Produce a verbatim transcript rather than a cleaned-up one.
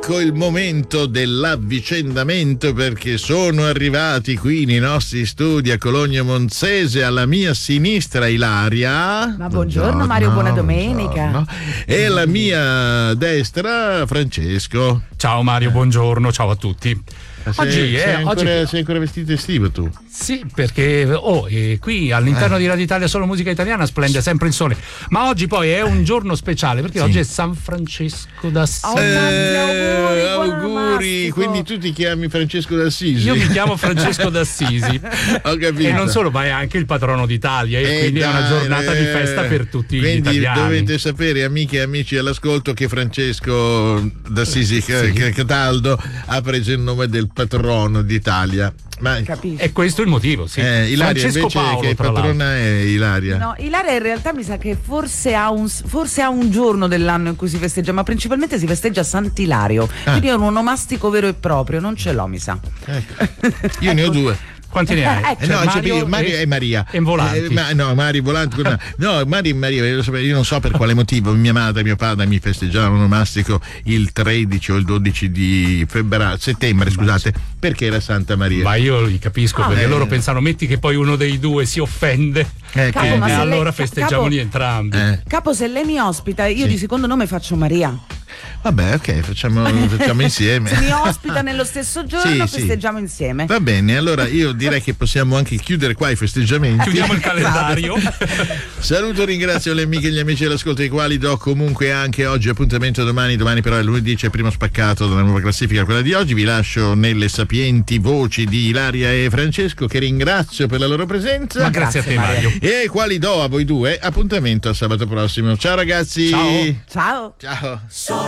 ecco il momento dell'avvicendamento, perché sono arrivati qui nei nostri studi a Cologno Monzese. Alla mia sinistra Ilaria. Ma buongiorno, buongiorno Mario, buona domenica. Buongiorno. E alla mia destra Francesco. Ciao Mario, buongiorno, ciao a tutti. Sei, Oggi, sei, eh, ancora, oggi... sei ancora vestito estivo tu? Sì, perché oh, eh, qui all'interno eh. di Radio Italia Solo Musica Italiana splende sempre il sole. Ma oggi poi è un giorno speciale, perché sì. oggi è San Francesco d'Assisi. Oh, eh, auguri, auguri. Quindi tu ti chiami Francesco d'Assisi? Io mi chiamo Francesco d'Assisi. Ho capito. E non solo, ma è anche il patrono d'Italia, e eh, quindi dai, è una giornata eh, di festa per tutti quindi gli italiani. Quindi dovete sapere, amiche e amici all'ascolto, che Francesco d'Assisi sì. Cataldo ha preso il nome del patrono d'Italia. Ma è questo il motivo, sì. Eh, Ilaria Francesco invece Paolo, che patrona è Ilaria? No, Ilaria in realtà mi sa che forse ha un forse ha un giorno dell'anno in cui si festeggia, ma principalmente si festeggia Sant'Ilario. Ah. Quindi è un onomastico vero e proprio, non ce l'ho, mi sa. Ecco. Io ne ho due. Quanti ne hai? Eh, no, Mario, Mario e, e Maria. E Volanti. Eh, ma, no, Mario Volanti. No, Mario e Maria, io non so per quale motivo mia madre e mio padre mi festeggiavano onomastico il tredici o il dodici di febbraio, settembre, scusate, perché era Santa Maria. Ma io li capisco, ah, perché eh. loro pensano, metti che poi uno dei due si offende, eh, Capo, e allora lei, festeggiamoli capo, entrambi. Eh. Capo, se lei mi ospita, io sì. di secondo nome faccio Maria. Vabbè, ok, facciamo, facciamo insieme. Se mi ospita nello stesso giorno, sì, festeggiamo sì. insieme. Va bene, allora io direi che possiamo anche chiudere qua i festeggiamenti. Chiudiamo il calendario. Saluto, ringrazio le amiche e gli amici dell'ascolto, ai quali do comunque anche oggi appuntamento domani. Domani però è lunedì, c'è il primo spaccato della nuova classifica, quella di oggi. Vi lascio nelle sapienti voci di Ilaria e Francesco, che ringrazio per la loro presenza. Ma grazie, grazie a te, Mario. E ai quali do a voi due appuntamento a sabato prossimo. Ciao ragazzi. Ciao. Ciao. Ciao.